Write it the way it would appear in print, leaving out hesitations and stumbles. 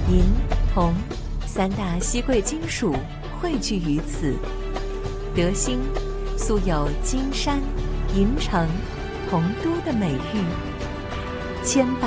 银、铜三大稀贵金属汇聚于此。德兴素有金山、银城、铜都的美誉，千百